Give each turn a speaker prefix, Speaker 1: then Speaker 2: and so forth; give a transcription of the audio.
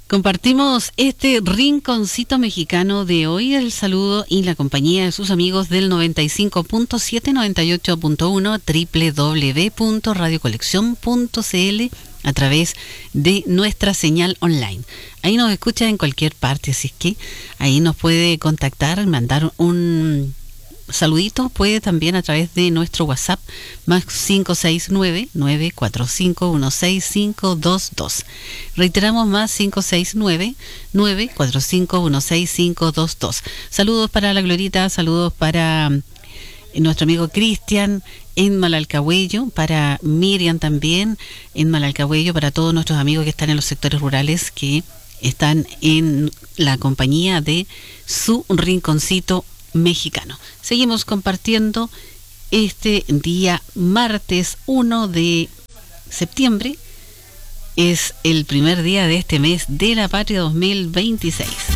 Speaker 1: Compartimos este rinconcito mexicano de hoy, el saludo y la compañía de sus amigos del 95.7, 98.1, www.radiocolección.cl a través de nuestra señal online. Ahí nos escucha en cualquier parte, así es que ahí nos puede contactar, mandar un saludito, puede también a través de nuestro WhatsApp más 569-945-16522. Reiteramos más 569-945-16522. Saludos para la Glorita, saludos para nuestro amigo Cristian en Malalcahuello, para Miriam también en Malalcahuello, para todos nuestros amigos que están en los sectores rurales que están en la compañía de su rinconcito mexicano. Seguimos compartiendo este día martes 1 de septiembre. Es el primer día de este mes de la patria 2026.